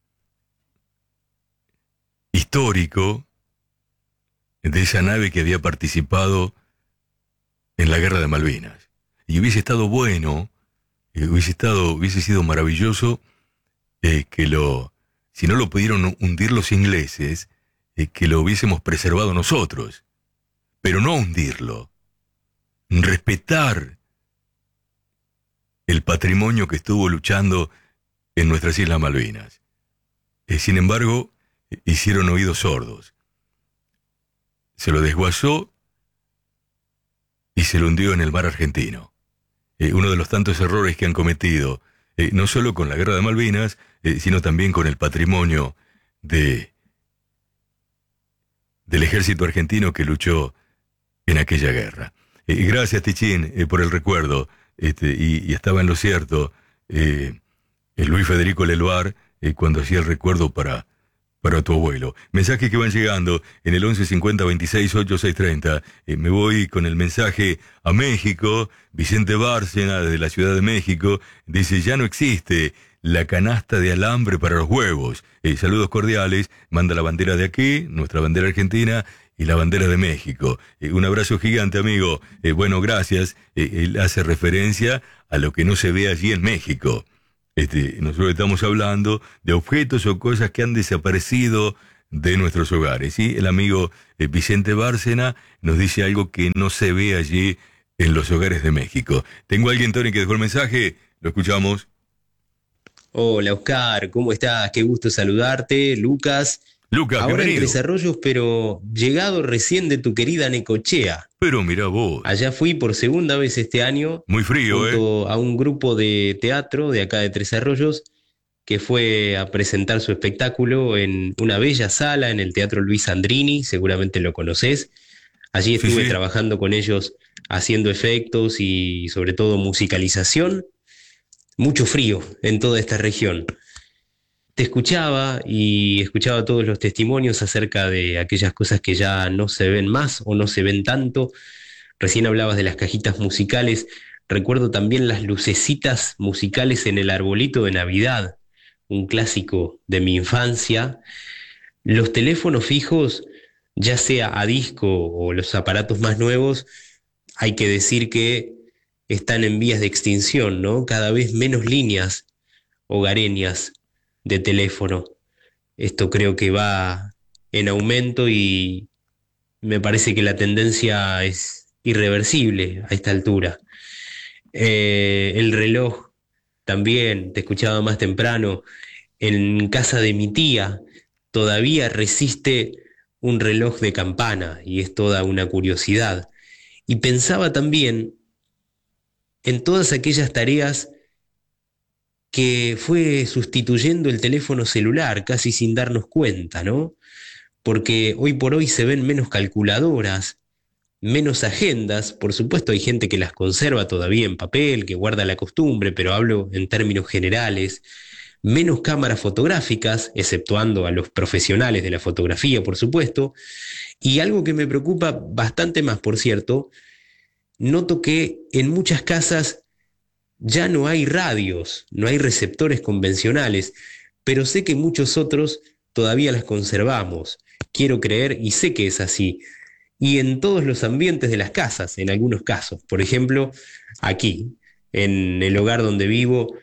histórico de esa nave que había participado en la Guerra de Malvinas. Y hubiese estado bueno, eh, hubiese estado, hubiese sido maravilloso eh, que lo, si no lo pudieron hundir los ingleses, eh, que lo hubiésemos preservado nosotros. Pero no hundirlo. Respetar el patrimonio que estuvo luchando en nuestras Islas Malvinas. Eh, sin embargo, eh, hicieron oídos sordos. Se lo desguazó y se lo hundió en el mar argentino. Eh, uno de los tantos errores que han cometido, eh, no solo con la Guerra de Malvinas, eh, sino también con el patrimonio de, del ejército argentino que luchó en aquella guerra. Eh, gracias, Tichín, eh, por el recuerdo. Este, y, y estaba en lo cierto, eh, el Luis Federico Leloir, eh, cuando hacía el recuerdo para, para tu abuelo. Mensajes que van llegando en el once cincuenta veintiséis ochenta y seis treinta. Eh, me voy con el mensaje a México. Vicente Bárcena, desde la Ciudad de México, dice: ya no existe la canasta de alambre para los huevos. Eh, saludos cordiales. Manda la bandera de aquí, nuestra bandera argentina, y la bandera de México. Eh, un abrazo gigante, amigo. Eh, bueno, gracias. Eh, él hace referencia a lo que no se ve allí en México. Este, nosotros estamos hablando de objetos o cosas que han desaparecido de nuestros hogares. ¿Sí? El amigo eh, Vicente Bárcena nos dice algo que no se ve allí en los hogares de México. Tengo a alguien, Tony, que dejó el mensaje. Lo escuchamos. Hola, Oscar, ¿cómo estás? Qué gusto saludarte, Lucas. Lucas, ahora bienvenido. En Tres Arroyos, pero llegado recién de tu querida Necochea. Pero mira vos. Allá fui por segunda vez este año. Muy frío, junto ¿eh? a un grupo de teatro de acá de Tres Arroyos que fue a presentar su espectáculo en una bella sala en el Teatro Luis Sandrini, seguramente lo conocés. Allí estuve sí, sí. trabajando con ellos haciendo efectos y sobre todo musicalización. Mucho frío en toda esta región. Te escuchaba y escuchaba todos los testimonios acerca de aquellas cosas que ya no se ven más o no se ven tanto. Recién hablabas de las cajitas musicales. Recuerdo también las lucecitas musicales en el arbolito de Navidad, un clásico de mi infancia. Los teléfonos fijos, ya sea a disco o los aparatos más nuevos, hay que decir que están en vías de extinción, ¿no? Cada vez menos líneas hogareñas de teléfono. Esto creo que va en aumento y me parece que la tendencia es irreversible a esta altura. Eh, el reloj también, te escuchaba más temprano, en casa de mi tía todavía resiste un reloj de campana y es toda una curiosidad. Y pensaba también en todas aquellas tareas que fue sustituyendo el teléfono celular casi sin darnos cuenta, ¿no? Porque hoy por hoy se ven menos calculadoras, menos agendas. Por supuesto hay gente que las conserva todavía en papel, que guarda la costumbre, pero hablo en términos generales. Menos cámaras fotográficas, exceptuando a los profesionales de la fotografía, por supuesto. Y algo que me preocupa bastante más, por cierto, noto que en muchas casas ya no hay radios, no hay receptores convencionales, pero sé que muchos otros todavía las conservamos. Quiero creer y sé que es así. Y en todos los ambientes de las casas, en algunos casos. Por ejemplo, aquí, en el hogar donde vivo,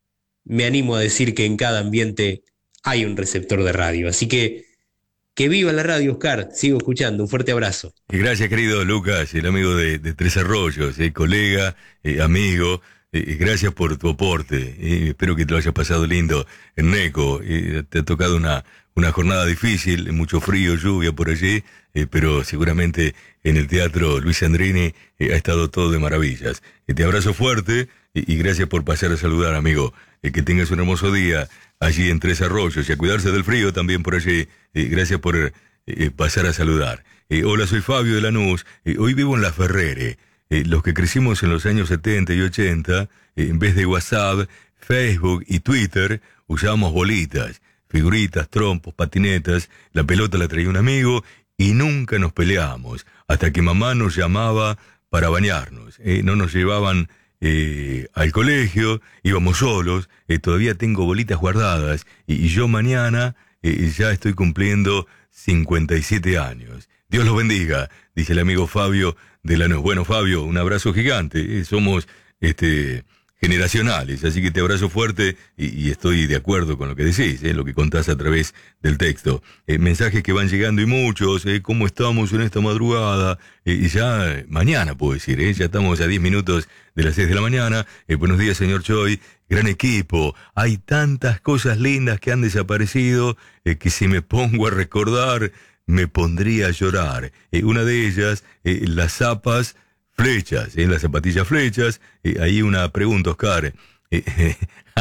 me animo a decir que en cada ambiente hay un receptor de radio. Así que, que viva la radio, Oscar. Sigo escuchando. Un fuerte abrazo. Y gracias, querido Lucas, el amigo de, de Tres Arroyos, eh, colega, eh, amigo. Eh, gracias por tu aporte. Eh, espero que te lo hayas pasado lindo en Neco. Eh, te ha tocado una, una jornada difícil, mucho frío, lluvia por allí, eh, pero seguramente en el Teatro Luis Sandrini eh, ha estado todo de maravillas. Eh, te abrazo fuerte y, y gracias por pasar a saludar, amigo. Eh, que tengas un hermoso día allí en Tres Arroyos y a cuidarse del frío también por allí. Eh, gracias por eh, pasar a saludar. Eh, hola, soy Fabio de Lanús. Eh, hoy vivo en La Ferrere. Eh, los que crecimos en los años setenta y ochenta, eh, en vez de WhatsApp, Facebook y Twitter, usábamos bolitas, figuritas, trompos, patinetas. La pelota la traía un amigo y nunca nos peleábamos, hasta que mamá nos llamaba para bañarnos. Eh, no nos llevaban eh, al colegio, íbamos solos. Eh, todavía tengo bolitas guardadas y, y yo mañana eh, ya estoy cumpliendo cincuenta y siete años. Dios los bendiga, dice el amigo Fabio de Lanús. Bueno, Fabio, un abrazo gigante. Eh, somos este generacionales, así que te abrazo fuerte y, y estoy de acuerdo con lo que decís, eh, lo que contás a través del texto. Eh, mensajes que van llegando y muchos, eh, ¿cómo estamos en esta madrugada? Eh, y ya eh, mañana puedo decir, eh, ya estamos a diez minutos de las seis de la mañana. Eh, buenos días, señor Choi. Gran equipo. Hay tantas cosas lindas que han desaparecido eh, que si me pongo a recordar me pondría a llorar. Eh, una de ellas, eh, las zapas flechas, eh, las zapatillas flechas. Eh, ahí una pregunta, Oscar. Eh, eh,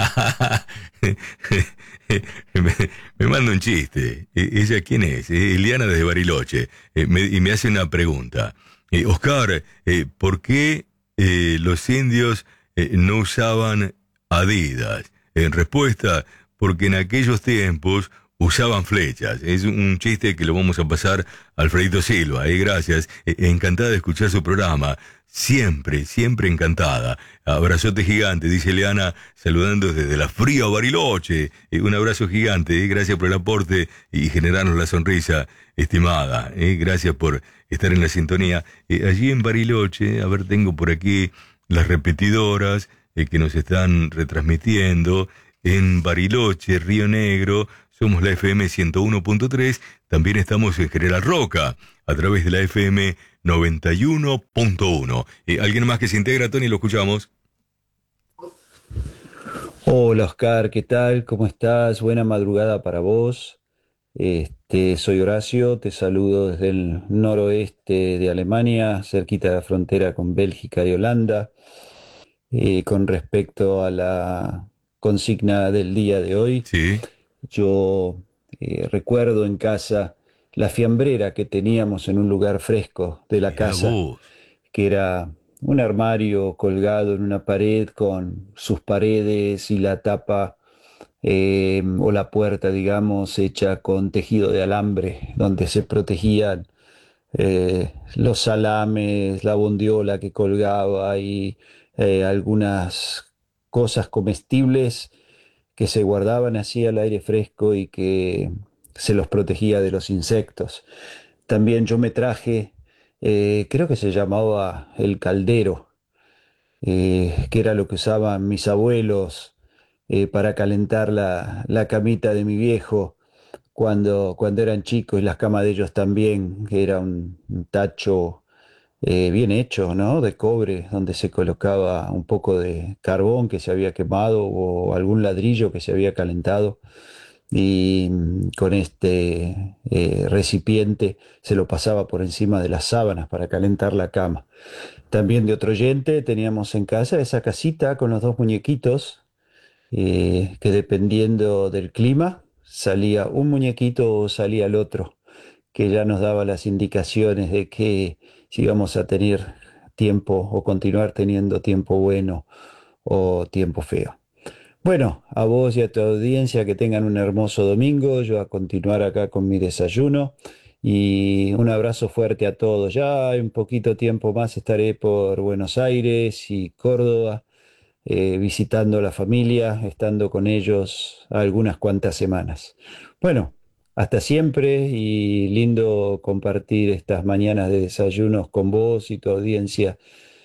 me, me manda un chiste. Eh, ¿Ella quién es? Eh, Eliana desde Bariloche. Eh, me, y me hace una pregunta. Eh, Oscar, eh, ¿por qué eh, los indios eh, no usaban Adidas? En respuesta, porque en aquellos tiempos usaban flechas. Es un chiste que lo vamos a pasar a Alfredito Silva, ¿eh? Gracias. Eh, encantada de escuchar su programa. Siempre, siempre encantada. Abrazote gigante, dice Leana, saludando desde la fría Bariloche. Eh, un abrazo gigante, eh, gracias por el aporte y generarnos la sonrisa, estimada. Eh, gracias por estar en la sintonía. Eh, allí en Bariloche, a ver, tengo por aquí las repetidoras eh, que nos están retransmitiendo. En Bariloche, Río Negro, somos la F M ciento uno punto tres. También estamos en General Roca, a través de la F M noventa y uno punto uno. Eh, ¿Alguien más que se integra, Tony? Lo escuchamos. Hola Oscar, ¿qué tal? ¿Cómo estás? Buena madrugada para vos. Este, soy Horacio, te saludo desde el noroeste de Alemania, cerquita de la frontera con Bélgica y Holanda. Eh, con respecto a la consigna del día de hoy, sí. yo eh, recuerdo en casa la fiambrera que teníamos en un lugar fresco de la casa, que era un armario colgado en una pared con sus paredes y la tapa eh, o la puerta, digamos, hecha con tejido de alambre, donde se protegían eh, los salames, la bondiola que colgaba y eh, algunas cosas comestibles que se guardaban así al aire fresco y que se los protegía de los insectos. También yo me traje, eh, creo que se llamaba el caldero, eh, que era lo que usaban mis abuelos eh, para calentar la, la camita de mi viejo cuando, cuando eran chicos, y las camas de ellos también, que era un, un tacho eh, bien hecho, ¿no? De cobre, donde se colocaba un poco de carbón que se había quemado o algún ladrillo que se había calentado, y con este eh, recipiente se lo pasaba por encima de las sábanas para calentar la cama. También de otro oyente teníamos en casa esa casita con los dos muñequitos eh, que dependiendo del clima salía un muñequito o salía el otro, que ya nos daba las indicaciones de que si íbamos a tener tiempo o continuar teniendo tiempo bueno o tiempo feo. Bueno, a vos y a tu audiencia que tengan un hermoso domingo. Yo a continuar acá con mi desayuno y un abrazo fuerte a todos. Ya en poquito tiempo más estaré por Buenos Aires y Córdoba eh, visitando a la familia, estando con ellos algunas cuantas semanas. Bueno, hasta siempre y lindo compartir estas mañanas de desayunos con vos y tu audiencia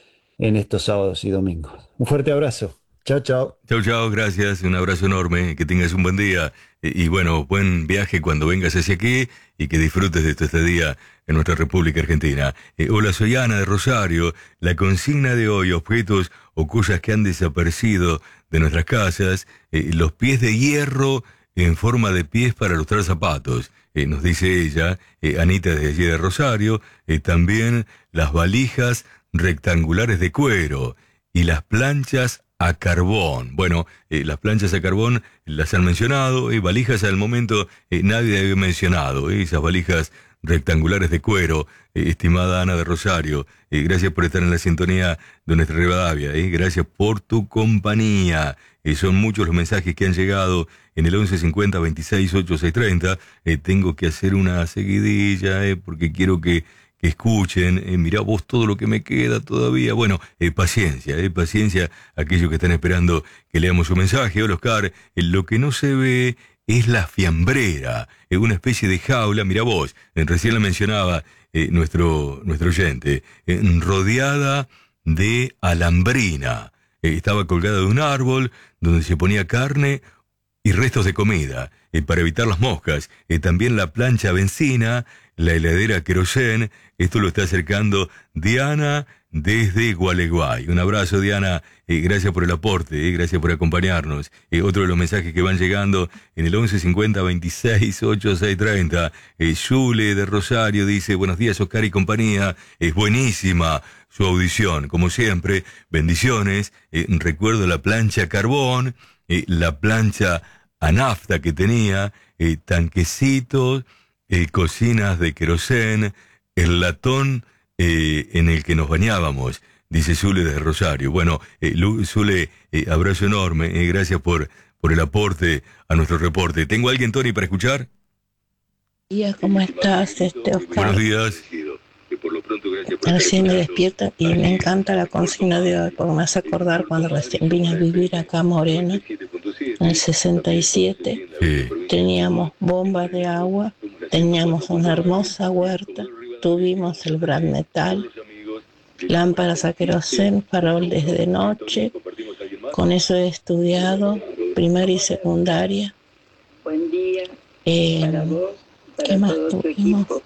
en estos sábados y domingos. Un fuerte abrazo. Chao, chao. Chao, chao, gracias, un abrazo enorme, que tengas un buen día y, y bueno, buen viaje cuando vengas hacia aquí y que disfrutes de tu estadía en nuestra República Argentina. Eh, hola, soy Ana de Rosario. La consigna de hoy, objetos o cosas que han desaparecido de nuestras casas, eh, los pies de hierro en forma de pies para lustrar zapatos, eh, nos dice ella, eh, Anita desde allí de Rosario, eh, también las valijas rectangulares de cuero y las planchas a carbón. Bueno, eh, las planchas a carbón las han mencionado, y eh, valijas al momento eh, nadie había mencionado, eh, esas valijas rectangulares de cuero, eh, estimada Ana de Rosario, eh, gracias por estar en la sintonía de nuestra Rivadavia, eh, gracias por tu compañía. Eh, son muchos los mensajes que han llegado en el once cincuenta veintiséis ochenta y seis treinta. Eh, tengo que hacer una seguidilla eh, porque quiero que que escuchen, eh, mirá vos todo lo que me queda todavía. Bueno, eh, paciencia, eh, paciencia, aquellos que están esperando que leamos su mensaje. Hola, Oscar, eh, lo que no se ve es la fiambrera, eh, una especie de jaula, mirá vos, eh, recién la mencionaba eh, nuestro, nuestro oyente, eh, rodeada de alambrina. Eh, estaba colgada de un árbol donde se ponía carne y restos de comida, eh, para evitar las moscas. Eh, también la plancha a benzina, la heladera querosén. Esto lo está acercando Diana desde Gualeguay. Un abrazo, Diana, eh, gracias por el aporte, eh, gracias por acompañarnos. Eh, otro de los mensajes que van llegando en el once cincuenta veintiséis ochenta y seis treinta. Eh, Zule de Rosario dice, buenos días, Oscar y compañía, es buenísima su audición, como siempre, bendiciones. Eh, recuerdo la plancha a carbón, eh, la plancha a nafta que tenía, eh, tanquecitos, eh, cocinas de querosén, el latón eh, en el que nos bañábamos, dice Zule de Rosario. Bueno, eh, Zule, eh, abrazo enorme, eh, gracias por, por el aporte a nuestro reporte. ¿Tengo a alguien, Tony, para escuchar? Días, ¿cómo estás, este Oscar? Buenos días. Recién me despierto y me encanta la consigna de hoy, porque me hace acordar cuando recién vine a vivir acá a Moreno, en el sesenta y siete. Sí. Teníamos bombas de agua, teníamos una hermosa huerta, tuvimos el Brand Metal, lámparas a querosén, faroles de noche. Con eso he estudiado primaria y secundaria. Buen día. Eh, para vos, para ¿Qué más todo tu tuvimos? equipo.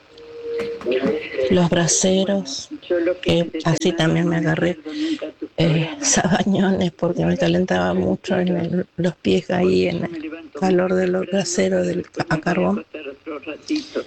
Los braseros, Yo lo que que esta así semana también no me agarré pierdo nunca tus eh, programas. sabañones porque me calentaba mucho en el- los pies ahí en Yo me el levanto calor muy de los temprano braseros para del después a me voy a carbón. acostar otro ratito.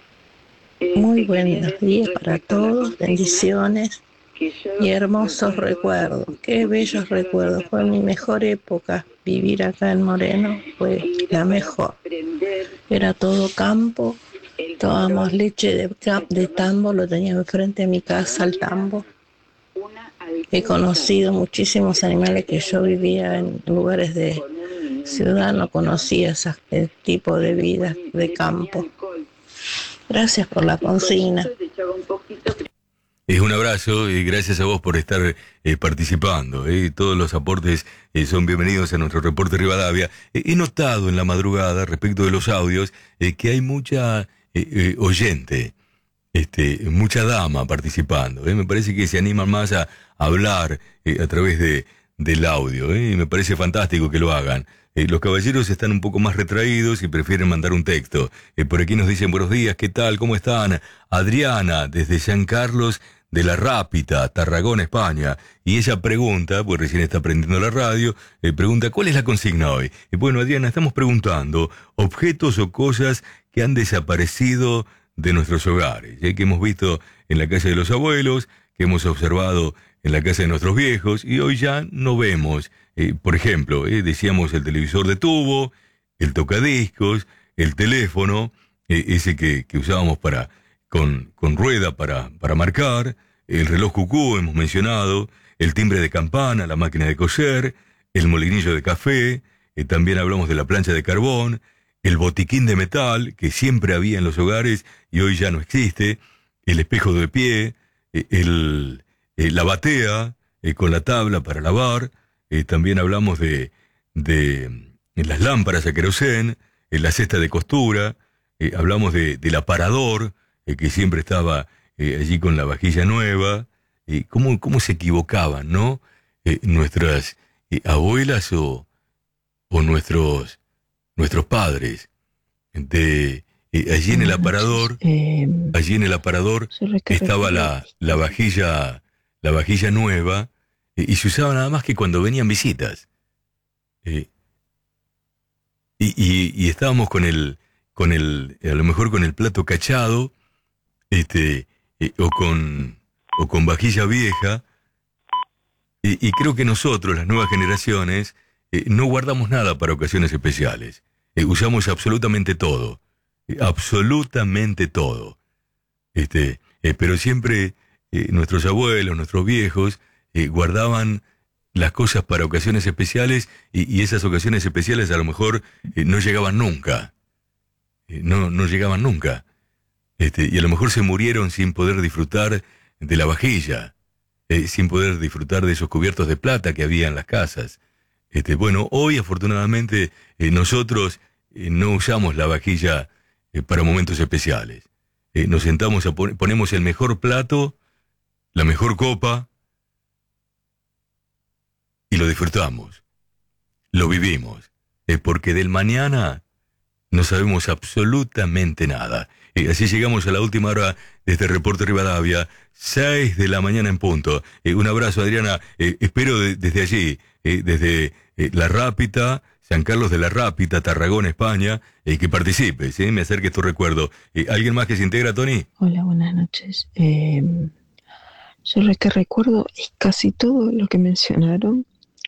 Eh, Muy te quería buenos decir días para respecto a la todos, consigna bendiciones que yo y hermosos recuerdo recuerdos. Qué bellos utilizar la recuerdos. nota Fue para mi mejor época. Vivir acá en Moreno fue ir la para mejor. prender Era todo campo. el Tomábamos farol, leche de, ca- se de tomaba tambo, lo tenía enfrente de mi casa, el tambo. una He alcurnia conocido muchísimos animales que yo vivía en lugares de con un ciudad, no conocía ese tipo de vida buenísimo, de le campo. ponía alcohol Gracias por la y con consigna. eso le echaba un poquito. Es un abrazo y gracias a vos por estar eh, participando. eh. Todos los aportes eh, son bienvenidos a nuestro reporte Rivadavia. Eh, he notado en la madrugada, respecto de los audios, eh, que hay mucha eh, eh, oyente, este, mucha dama participando. eh. Me parece que se animan más a, a hablar eh, a través de, del audio. eh. Y me parece fantástico que lo hagan. Eh, los caballeros están un poco más retraídos y prefieren mandar un texto. Eh, por aquí nos dicen buenos días, ¿qué tal? ¿Cómo están? Adriana, desde San Carlos de la Rápita, Tarragona, España. Y ella pregunta, pues recién está aprendiendo la radio, eh, pregunta, ¿cuál es la consigna hoy? Y bueno, Adriana, estamos preguntando objetos o cosas que han desaparecido de nuestros hogares, eh, que hemos visto en la casa de los abuelos, que hemos observado en la casa de nuestros viejos, y hoy ya no vemos. Eh, por ejemplo, eh, decíamos el televisor de tubo, el tocadiscos, el teléfono, eh, ese que, que usábamos para con, con rueda para, para marcar, el reloj cucú, hemos mencionado, el timbre de campana, la máquina de coser, el molinillo de café, eh, también hablamos de la plancha de carbón, el botiquín de metal, que siempre había en los hogares y hoy ya no existe, el espejo de pie, eh, el, eh, la batea eh, con la tabla para lavar, eh, también hablamos de, de eh, las lámparas a querosén, eh, la cesta de costura, eh, hablamos de, del aparador, eh, que siempre estaba eh, allí con la vajilla nueva, eh, cómo, cómo se equivocaban, ¿no? Eh, nuestras eh, abuelas o, o nuestros, nuestros padres, de eh, allí en el aparador, Eh, allí en el aparador estaba la, la vajilla, la vajilla nueva, eh, y se usaba nada más que cuando venían visitas. Eh, y, y, y estábamos con el, con el, a lo mejor con el plato cachado, este, eh, o con, o con vajilla vieja, y, y creo que nosotros, las nuevas generaciones, eh, no guardamos nada para ocasiones especiales. Eh, usamos absolutamente todo, eh, absolutamente todo. Este, eh, pero siempre eh, nuestros abuelos, nuestros viejos, eh, guardaban las cosas para ocasiones especiales y, y esas ocasiones especiales a lo mejor eh, no llegaban nunca. Eh, no, no llegaban nunca. Este, y a lo mejor se murieron sin poder disfrutar de la vajilla, eh, sin poder disfrutar de esos cubiertos de plata que había en las casas. Este, bueno, hoy afortunadamente eh, nosotros eh, no usamos la vajilla eh, para momentos especiales. Eh, nos sentamos, a pon- ponemos el mejor plato, la mejor copa y lo disfrutamos, lo vivimos, eh, porque del mañana no sabemos absolutamente nada. Eh, así llegamos a la última hora de este reporte Rivadavia, seis de la mañana en punto. Eh, un abrazo, Adriana. Eh, espero de- desde allí, eh, desde eh, La Rápita, San Carlos de la Rápita, Tarragona, España, eh, que participes, eh, me acerques tu recuerdo. Eh, ¿Alguien más que se integra, Tony? Hola, buenas noches. Eh, yo lo que recuerdo es casi todo lo que mencionaron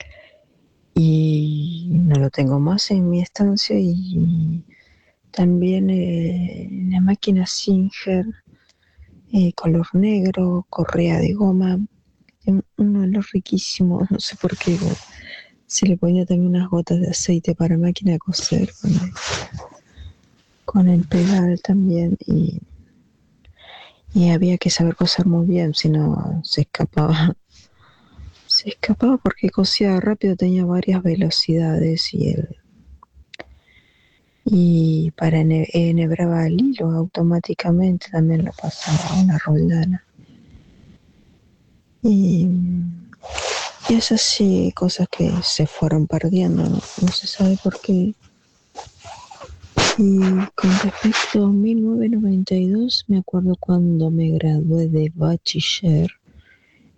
y no lo tengo más en mi estancia, y también eh, la máquina Singer, eh, color negro, correa de goma, un, un olor riquísimo, no sé por qué, se le ponía también unas gotas de aceite para máquina de coser con el, con el pedal también, y, y había que saber coser muy bien, si no se escapaba. Se escapaba porque cosía rápido, tenía varias velocidades y el y para ene- enhebraba el hilo automáticamente, también lo pasaba a una roldana. Y, y esas sí, cosas que se fueron perdiendo, no, no se sabe por qué. Y con respecto a mil novecientos noventa y dos, me acuerdo cuando me gradué de bachiller,